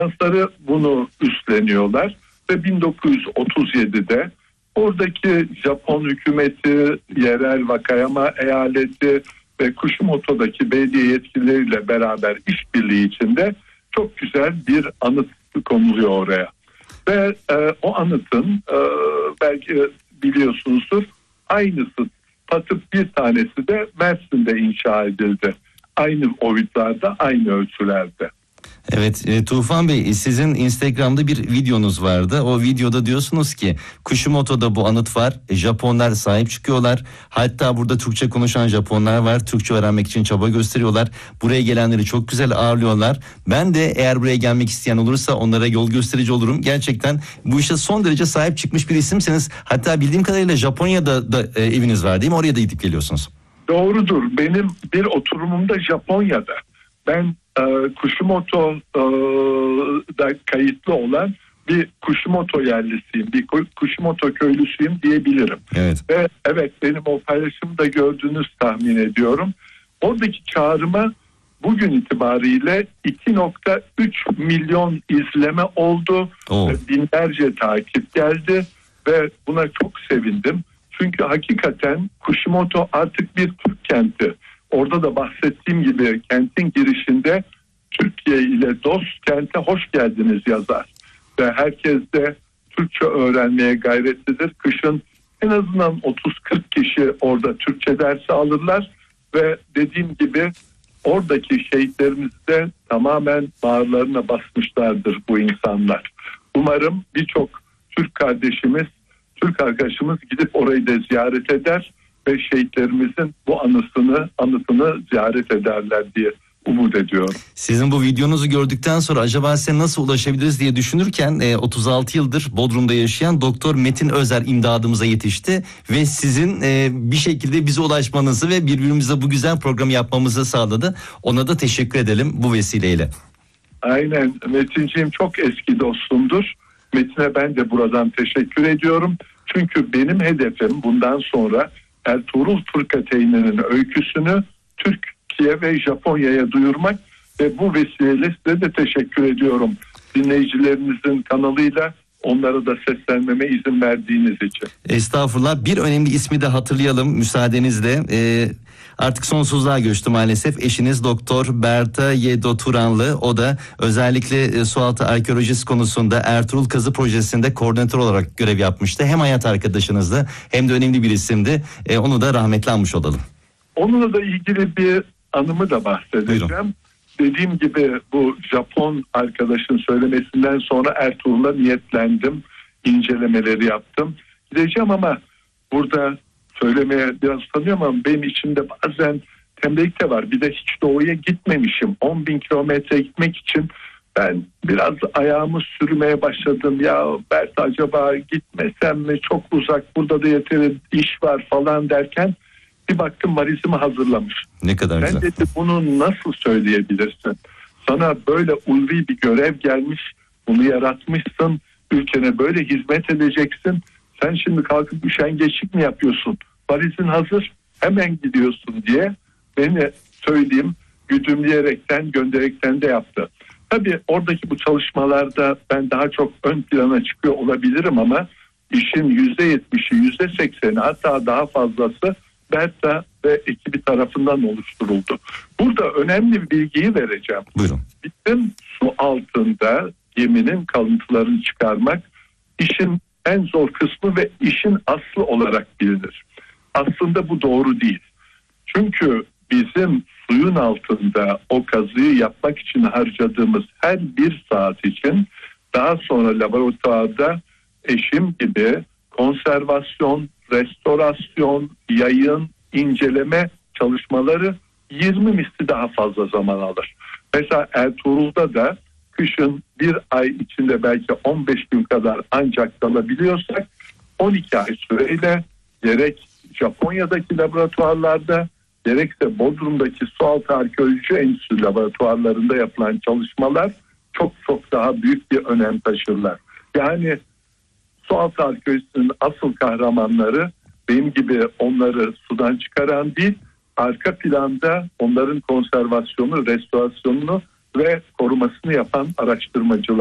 Fransızları bunu üstleniyorlar ve 1937'de oradaki Japon hükümeti, yerel Wakayama eyaleti ve Kushimoto'daki belediye yetkilileriyle beraber işbirliği içinde çok güzel bir anıt konuluyor oraya. Ve o anıtın belki biliyorsunuzdur, aynısı patıp bir tanesi de Mersin'de inşa edildi. Aynı boyutlarda, aynı ölçülerde. Evet, Tufan Bey, sizin Instagram'da bir videonuz vardı. O videoda diyorsunuz ki Kushimoto'da bu anıt var. Japonlar sahip çıkıyorlar. Hatta burada Türkçe konuşan Japonlar var. Türkçe öğrenmek için çaba gösteriyorlar. Buraya gelenleri çok güzel ağırlıyorlar. Ben de eğer buraya gelmek isteyen olursa onlara yol gösterici olurum. Gerçekten bu işe son derece sahip çıkmış bir isimsiniz. Hatta bildiğim kadarıyla Japonya'da da eviniz var değil mi? Oraya da gidip geliyorsunuz. Doğrudur. Benim bir oturumumda Japonya'da. Ben Kushimoto'da kayıtlı olan bir Kushimoto yerlisiyim, bir Kushimoto köylüsüyüm diyebilirim. Evet. Ve evet, benim o paylaşımı da gördüğünüz tahmin ediyorum. Oradaki çağrıma bugün itibariyle 2.3 milyon izleme oldu. Binlerce takip geldi ve buna çok sevindim. Çünkü hakikaten Kushimoto artık bir Türk kenti. Orada da bahsettiğim gibi kentin girişinde Türkiye ile dost, kente hoş geldiniz yazar. Ve herkes de Türkçe öğrenmeye gayretlidir. Kışın en azından 30-40 kişi orada Türkçe dersi alırlar. Ve dediğim gibi oradaki şehitlerimiz de tamamen bağırlarına basmışlardır bu insanlar. Umarım birçok Türk kardeşimiz, Türk arkadaşımız gidip orayı da ziyaret eder ve şehitlerimizin bu anısını ziyaret ederler diye umut ediyorum. Sizin bu videonuzu gördükten sonra acaba size nasıl ulaşabiliriz diye düşünürken 36 yıldır Bodrum'da yaşayan Doktor Metin Özer imdadımıza yetişti ve sizin bir şekilde bize ulaşmanızı ve birbirimize bu güzel programı yapmamızı sağladı. Ona da teşekkür edelim bu vesileyle. Aynen, Metinciğim çok eski dostumdur. Metin'e ben de buradan teşekkür ediyorum. Çünkü benim hedefim bundan sonra Ertuğrul Fırkateyn'in öyküsünü Türkiye ve Japonya'ya duyurmak ve bu vesileyle size de teşekkür ediyorum. Dinleyicilerimizin kanalıyla onlara da seslenmeme izin verdiğiniz için. Estağfurullah. Bir önemli ismi de hatırlayalım müsaadenizle. Artık sonsuzluğa göçtü maalesef. Eşiniz Doktor Berta Yedo Turanlı. O da özellikle sualtı arkeolojisi konusunda Ertuğrul Kazı Projesi'nde koordinatör olarak görev yapmıştı. Hem hayat arkadaşınızdı hem de önemli bir isimdi. Onu da rahmetli anmış olalım. Onunla da ilgili bir anımı da bahsedeceğim. Buyurun. Dediğim gibi bu Japon arkadaşın söylemesinden sonra Ertuğrul'a niyetlendim. İncelemeleri yaptım. Gideceğim ama burada söylemeye biraz utanıyorum ama benim içimde bazen tembellik de var. Bir de hiç doğuya gitmemişim. 10.000 kilometre gitmek için ben biraz ayağımı sürmeye başladım. Ya belki acaba gitmesem mi, çok uzak, burada da yeteri iş var falan derken bir baktım valizimi hazırlamış. Ne kadar ben güzel. dedi bunu nasıl söyleyebilirsin? Sana böyle ulvi bir görev gelmiş, bunu yaratmışsın, ülkene böyle hizmet edeceksin. Sen şimdi kalkıp üşengeçlik mi yapıyorsun? Valizin hazır, hemen gidiyorsun diye beni söyleyeyim güdümleyerekten, gönderekten de yaptı. Tabii oradaki bu çalışmalarda ben daha çok ön plana çıkıyor olabilirim ama işin %70'i, %80'i hatta daha fazlası Berta ve ekibi tarafından oluşturuldu. Burada önemli bir bilgiyi vereceğim. Buyurun. Bizim su altında geminin kalıntılarını çıkarmak işin en zor kısmı ve işin aslı olarak bilinir. Aslında bu doğru değil. Çünkü bizim suyun altında o kazıyı yapmak için harcadığımız her bir saat için daha sonra laboratuvarda eşim gibi konservasyon, restorasyon, yayın, inceleme çalışmaları 20 misli daha fazla zaman alır. Mesela Ertuğrul'da da kışın bir ay içinde belki 15 gün kadar ancak kalabiliyorsak 12 ay süreyle gerek Japonya'daki laboratuvarlarda gerekse Bodrum'daki sualtı arkeoloji enstitüsü laboratuvarlarında yapılan çalışmalar çok çok daha büyük bir önem taşırlar. Yani sualtı arkeolojisinin asıl kahramanları benim gibi onları sudan çıkaran değil, arka planda onların konservasyonu, restorasyonunu ve korumasını yapan araştırmacılar.